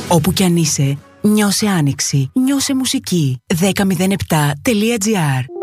Όπου κι αν είσαι, νιώσε άνοιξη, νιώσε μουσική. 1007.gr